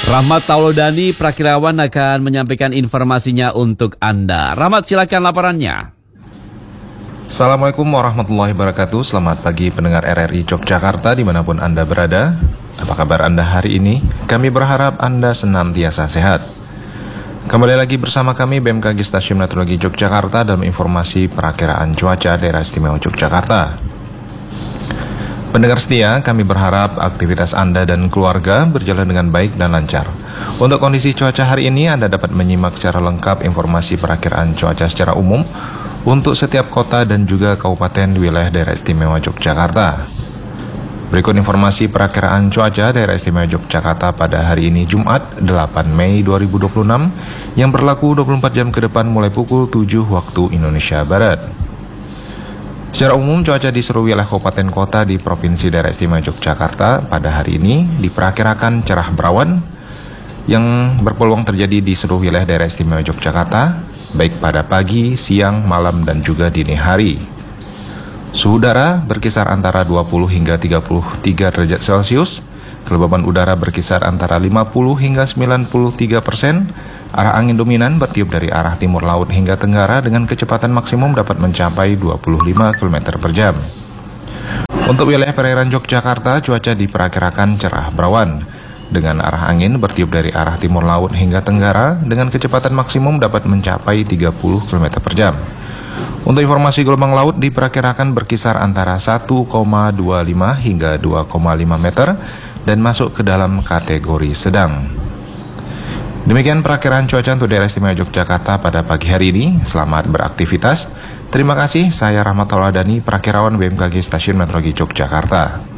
Rahmat Taulodani, Prakirawan akan menyampaikan informasinya untuk Anda. Rahmat, silakan laporannya. Assalamualaikum warahmatullahi wabarakatuh. Selamat pagi pendengar RRI Yogyakarta dimanapun Anda berada. Apa kabar Anda hari ini? Kami berharap Anda senantiasa sehat. Kembali lagi bersama kami BMKG Stasiun Meteorologi Yogyakarta dalam informasi perakiraan cuaca daerah istimewa Yogyakarta. Pendengar setia, kami berharap aktivitas Anda dan keluarga berjalan dengan baik dan lancar. Untuk kondisi cuaca hari ini, Anda dapat menyimak secara lengkap informasi perakiraan cuaca secara umum untuk setiap kota dan juga kabupaten wilayah daerah istimewa Yogyakarta. Berikut informasi perakiraan cuaca daerah istimewa Yogyakarta pada hari ini Jumat 8 Mei 2026 yang berlaku 24 jam ke depan mulai pukul 7 waktu Indonesia Barat. Secara umum, cuaca di seluruh wilayah kabupaten kota di Provinsi Daerah Istimewa Yogyakarta pada hari ini diperkirakan cerah berawan yang berpeluang terjadi di seluruh wilayah daerah istimewa Yogyakarta, baik pada pagi, siang, malam, dan juga dini hari. Suhu udara berkisar antara 20 hingga 33 derajat Celcius, kelembaban udara berkisar antara 50 hingga 93%, arah angin dominan bertiup dari arah timur laut hingga tenggara dengan kecepatan maksimum dapat mencapai 25 km per jam. Untuk wilayah perairan Yogyakarta, cuaca diperkirakan cerah berawan dengan arah angin bertiup dari arah timur laut hingga tenggara dengan kecepatan maksimum dapat mencapai 30 km per jam. Untuk informasi gelombang laut diperkirakan berkisar antara 1,25 hingga 2,5 meter dan masuk ke dalam kategori sedang. Demikian perakiraan cuaca untuk daerah istimewa Yogyakarta pada pagi hari ini. Selamat beraktivitas. Terima kasih, saya Rahmat Taulodani, Prakirawan BMKG Stasiun Meteorologi Yogyakarta.